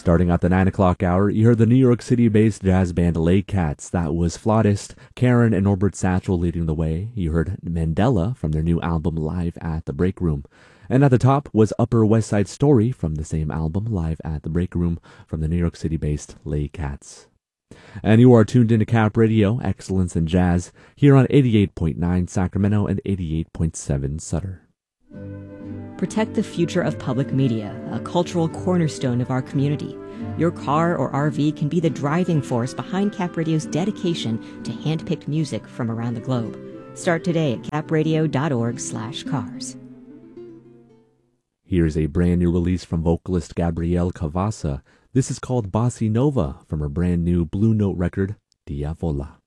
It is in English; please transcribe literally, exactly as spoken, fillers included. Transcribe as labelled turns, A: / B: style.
A: Starting at the nine o'clock hour, you heard the New York City-based jazz band Lay Cats. That was flautist Karen and Norbert Satchel leading the way. You heard Mandela from their new album Live at the Break Room. And at the top was Upper West Side Story from the same album, Live at the Break Room, from the New York City-based Lay Cats. And you are tuned into Cap Radio, Excellence in Jazz, here on eighty-eight point nine Sacramento and eighty-eight point seven Sutter.
B: Protect the future of public media, a cultural cornerstone of our community. Your car or R V can be the driving force behind Cap Radio's dedication to hand-picked music from around the globe. Start today at capradio.org slash cars.
A: Here's a brand new release from vocalist Gabrielle Cavassa. This is called Bossa Nova from her brand new Blue Note record, Dia Vola.